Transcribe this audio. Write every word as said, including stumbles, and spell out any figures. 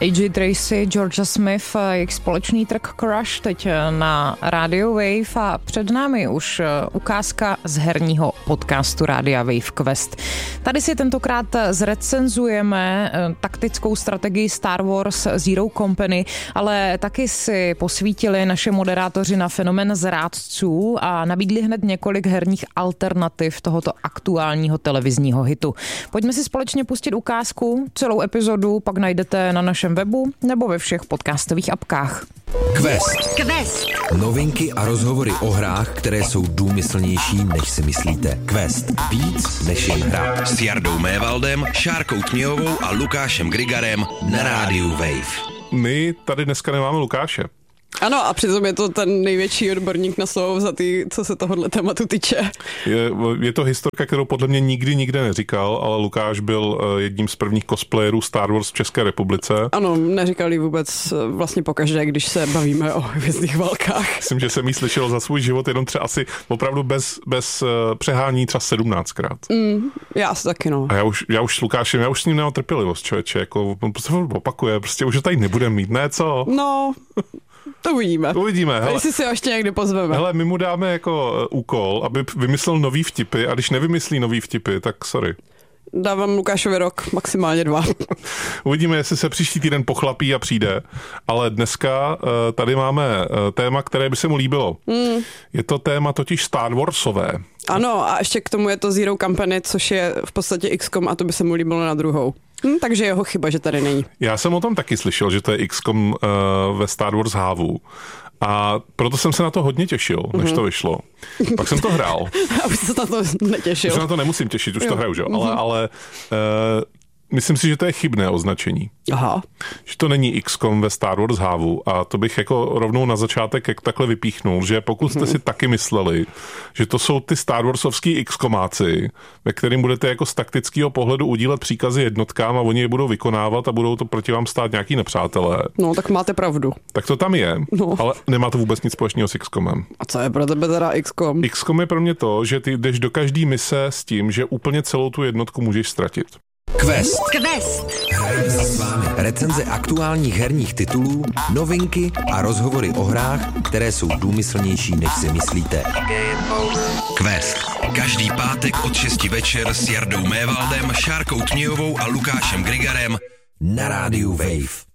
A J Tracy, Georgia Smith, jejich společný track Crush teď na Radio Wave a před námi už ukázka z herního podcastu Rádia Wave Quest. Tady si tentokrát zrecenzujeme taktickou strategii Star Wars Zero Company, ale taky si posvítili naše moderátoři na fenomén zrádců a nabídli hned několik herních alternativ tohoto aktuálního televizního hitu. Pojďme si společně pustit ukázku, celou epizodu pak najdete na našem webu nebo ve všech podcastových apkách. Quest. Quest. Novinky a rozhovory o hrách, které jsou důmyslnější, než si myslíte. Quest. Víc než jen hra. S Jardou Mévaldem, Šárkou Kněhovou a Lukášem Grigarem na rádiu Wave. My tady dneska nemáme Lukáše. Ano, a přitom je to ten největší odborník na slovo vzatý, co se tohohle tématu týče. Je, je to historka, kterou podle mě nikdy nikde neříkal, ale Lukáš byl jedním z prvních cosplayerů Star Wars v České republice. Ano, neříkal jí vůbec vlastně pokaždé, když se bavíme o hvězdných válkách. Myslím, že jsem jí slyšel za svůj život jenom třeba asi opravdu bez, bez přehání třeba sedmnáctkrát. Mm, já asi taky, no. A já už, já už s Lukášem, já už s ním nemám trpělivost, člověče, jako on prostě opakuje, prostě už ho tady nebudeme mít, ne co? No... To uvidíme. Uvidíme. Hele, jestli si ho ještě někdy pozveme. Hele, my mu dáme jako úkol, aby vymyslel nový vtipy a když nevymyslí nový vtipy, tak sorry. Dávám Lukášovi rok, maximálně dva. Uvidíme, jestli se příští týden pochlapí a přijde. Ale dneska uh, tady máme uh, téma, které by se mu líbilo. Mm. Je to téma totiž Star Warsové. Ano, a ještě k tomu je to Zero Company, což je v podstatě X COM a to by se mu líbilo na druhou. Hm, takže jeho chyba, že tady není. Já jsem o tom taky slyšel, že to je X COM uh, ve Star Wars Hávu. A proto jsem se na to hodně těšil, než mm-hmm. to vyšlo. Pak jsem to hrál. A už se na to netěšil. Už se na to nemusím těšit, už jo. to hraju, že? Mm-hmm. Ale, ale uh, myslím si, že to je chybné označení. Aha. Že to není X COM ve Star Wars Hávu a to bych jako rovnou na začátek jak takhle vypíchnul, že pokud jste si taky mysleli, že to jsou ty Star Warsovský X COMáci, ve kterým budete jako z taktického pohledu udílet příkazy jednotkám a oni je budou vykonávat a budou to proti vám stát nějaký nepřátelé. No, tak máte pravdu. Tak to tam je, no. Ale nemá to vůbec nic společného s X COMem. A co je pro tebe teda X COM? X COM je pro mě to, že ty jdeš do každý mise s tím, že úplně celou tu jednotku můžeš ztratit. Quest. Quest. Hrajeme se s vámi. Recenze aktuálních herních titulů, novinky a rozhovory o hrách, které jsou důmyslnější, než si myslíte. Quest. Každý pátek od šesti večer s Jardou Mévaldem, Šárkou Kněhovou a Lukášem Grigarem na rádiu Wave.